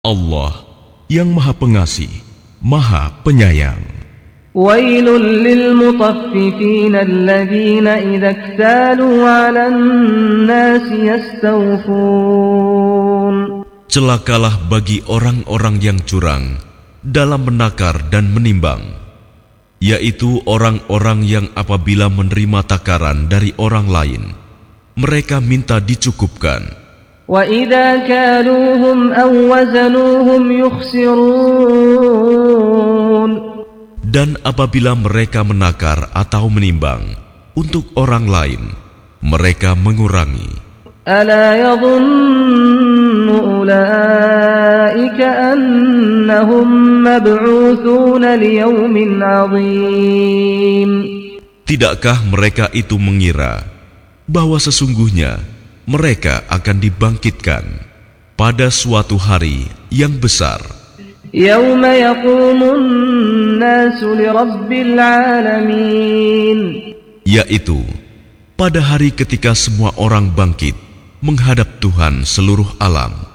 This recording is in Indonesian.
Allah yang Maha Pengasih, Maha Penyayang. وَيْلٌ لِّلْمُطَفِّفِينَ الَّذِينَ إِذَا اكْتَالُوا عَلَى النَّاسِ يَسْتَوْفُونَ. Celakalah bagi orang-orang yang curang dalam menakar dan menimbang, yaitu orang-orang yang apabila menerima takaran dari orang lain, mereka minta dicukupkan. وَإِذَا كَالُوهُمْ أَوْ وَّزَنُوهُمْ يُخْسِرُونَ. Dan apabila mereka menakar atau menimbang untuk orang lain, mereka mengurangi. أَلَا يَظُنُّ أُولَٰئِكَ أَنَّهُم مَّبْعُوثُونَ لِيَوْمٍ عَظِيمٍ. Tidakkah mereka itu mengira bahwa sesungguhnya mereka akan dibangkitkan pada suatu hari yang besar, يَوْمَ يَقُومُ النَّاسُ لِرَبِّ الْعَالَمِينَ, yaitu pada hari ketika semua orang bangkit menghadap Tuhan seluruh alam.